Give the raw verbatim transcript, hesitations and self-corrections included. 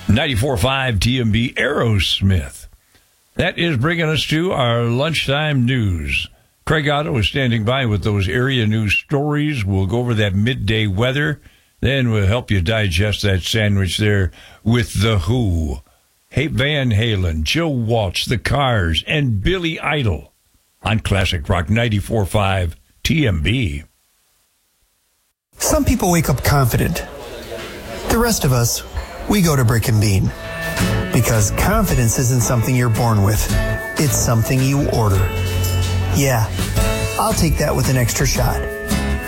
ninety-four point five T M B Aerosmith. That is bringing us to our lunchtime news. Craig Otto is standing by with those area news stories. We'll go over that midday weather. Then we'll help you digest that sandwich there with The Who, Hey Van Halen, Joe Walsh, The Cars, and Billy Idol on Classic Rock ninety-four point five T M B. Some people wake up confident. The rest of us, we go to Brick and Bean. Because confidence isn't something you're born with. It's something you order. Yeah, I'll take that with an extra shot.